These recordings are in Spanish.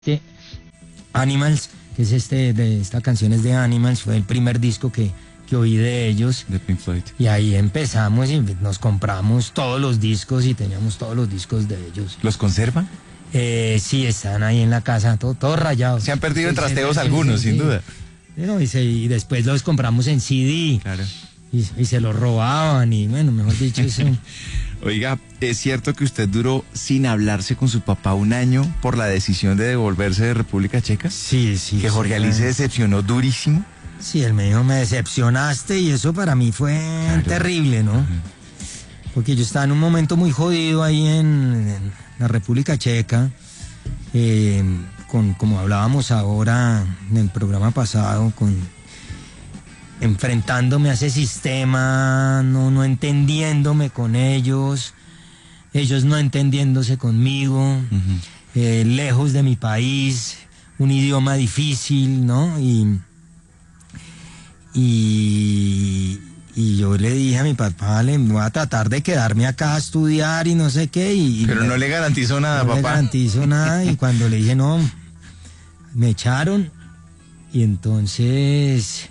Animals, que es esta canción es de Animals, fue el primer disco que oí de ellos. De Pink Floyd. Y ahí empezamos y nos compramos todos los discos y teníamos todos los discos de ellos. ¿Los conservan? Sí, están ahí en la casa, todos rayados. Se han perdido en trasteos algunos, sin duda. Y después los compramos en CD. Claro. Y se los robaban y bueno, mejor dicho, eso. Oiga, ¿es cierto que usted duró sin hablarse con su papá un año por la decisión de devolverse de República Checa? Sí. ¿Que Jorge Ali se decepcionó durísimo? Sí, él me dijo, me decepcionaste y eso para mí fue terrible, ¿no? Porque yo estaba en un momento muy jodido ahí en la República Checa, como hablábamos ahora en el programa pasado, enfrentándome a ese sistema, no entendiéndome con ellos no entendiéndose conmigo, lejos de mi país, un idioma difícil, ¿no? Y yo le dije a mi papá, le voy a tratar de quedarme acá a estudiar y no sé qué. Pero no le garantizó nada, papá. No le garantizó nada y cuando le dije no, me echaron y entonces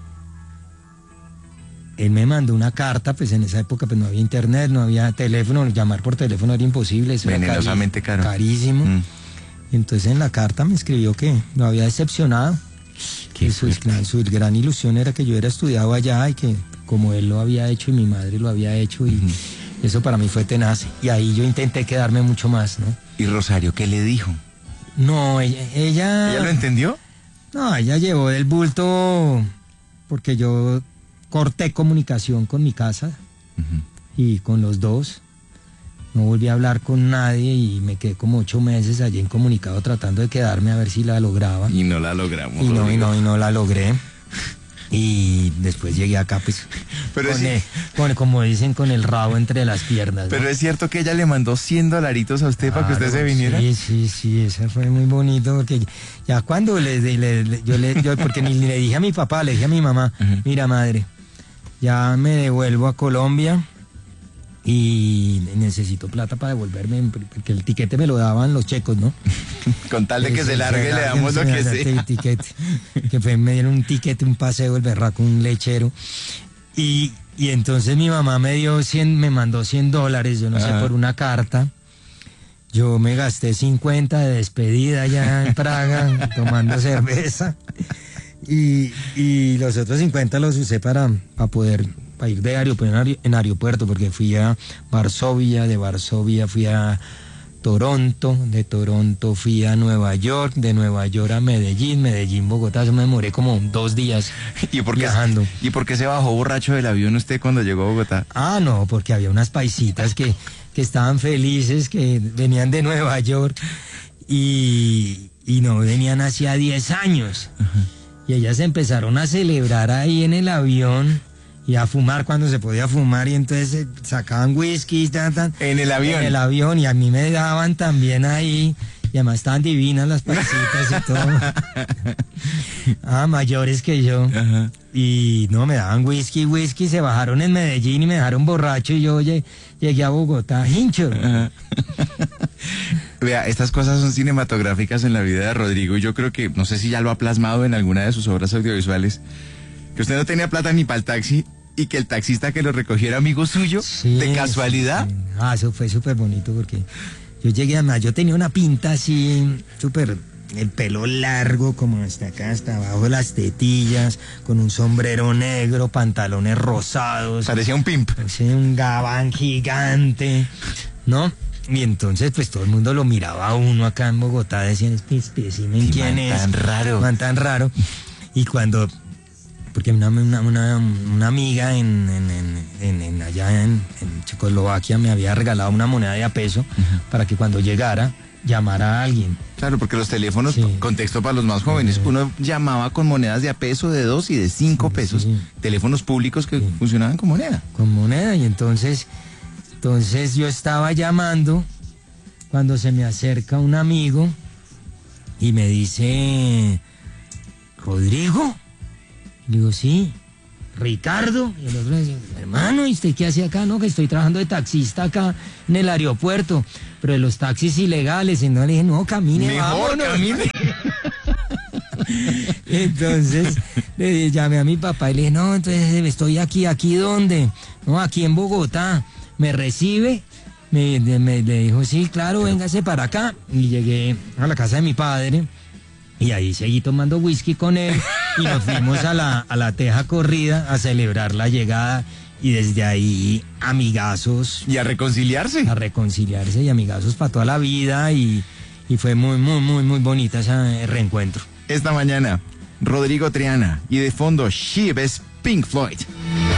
él me mandó una carta, pues en esa época pues no había internet, no había teléfono, llamar por teléfono era imposible, eso venenosamente era carísimo. Y entonces en la carta me escribió que lo había decepcionado. Que su gran ilusión era que yo hubiera estudiado allá y que como él lo había hecho y mi madre lo había hecho y eso para mí fue tenaz. Y ahí yo intenté quedarme mucho más, ¿no? ¿Y Rosario qué le dijo? No, ella... ¿Ella lo entendió? No, ella llevó del bulto porque yo corté comunicación con mi casa y con los dos. No volví a hablar con nadie y me quedé como 8 meses allí incomunicado tratando de quedarme a ver si la lograba. Y no la logramos. Y no la logré. Y después llegué acá pues como dicen, con el rabo entre las piernas, ¿no? Pero es cierto que ella le mandó $100 a usted para que usted se viniera. Sí, eso fue muy bonito porque ya cuando yo porque ni le dije a mi papá, le dije a mi mamá, mira madre, ya me devuelvo a Colombia y necesito plata para devolverme porque el tiquete me lo daban los checos, ¿no? Con tal de que se largue le damos lo que sea. Me dieron un tiquete, un paseo, el berraco, un lechero y entonces mi mamá me mandó $100, yo no sé, por una carta. Yo me gasté 50 de despedida allá en Praga tomando cerveza y los otros 50 los usé para ir en aeropuerto, porque fui a Varsovia, de Varsovia fui a Toronto, de Toronto fui a Nueva York, de Nueva York a Medellín, Bogotá. Yo me demoré como 2 días viajando. ¿Y por qué se bajó borracho del avión usted cuando llegó a Bogotá? No, porque había unas paisitas que estaban felices, que venían de Nueva York y no venían hacía 10 años. Y ellas empezaron a celebrar ahí en el avión y a fumar cuando se podía fumar y entonces sacaban whisky en el avión y a mí me daban también ahí y además estaban divinas las paisitas y todo. Mayores que yo. Y no, me daban whisky, se bajaron en Medellín y me dejaron borracho y yo llegué a Bogotá hincho. Vea, estas cosas son cinematográficas en la vida de Rodrigo y yo creo que, no sé si ya lo ha plasmado en alguna de sus obras audiovisuales, que usted no tenía plata ni para el taxi y que el taxista que lo recogió era amigo suyo, de casualidad. Sí. Eso fue súper bonito porque yo llegué yo tenía una pinta así, súper, el pelo largo como hasta acá, hasta abajo de las tetillas, con un sombrero negro, pantalones rosados. Parecía un pimp. Parecía un gabán gigante, ¿no? Y entonces pues todo el mundo lo miraba a uno acá en Bogotá, decían, espécimen, ¿quién es? Tan raro. Y cuando... Porque una amiga allá en Checoslovaquia me había regalado una moneda de $1 para que cuando llegara llamara a alguien. Claro, porque los teléfonos, contexto para los más jóvenes, uno llamaba con monedas de $1, de $2 y de $5, teléfonos públicos que funcionaban con moneda. Con moneda, y entonces yo estaba llamando cuando se me acerca un amigo y me dice, ¿Rodrigo? Digo, sí. Ricardo. Y el otro decía, hermano, ¿y usted qué hace acá? No, que estoy trabajando de taxista acá en el aeropuerto, pero de los taxis ilegales. Y no, le dije, no, camine, mejor vámonos. camine. Entonces le llamé a mi papá y le dije, no, entonces estoy aquí ¿dónde? No, aquí en Bogotá. ¿Me recibe? Le dijo, sí, claro, véngase para acá. Y llegué a la casa de mi padre y ahí seguí tomando whisky con él y nos fuimos a la teja corrida a celebrar la llegada y desde ahí amigazos. Y a reconciliarse. A reconciliarse y amigazos para toda la vida y fue muy, muy, muy, muy bonita ese reencuentro. Esta mañana, Rodrigo Triana y de fondo She es Pink Floyd.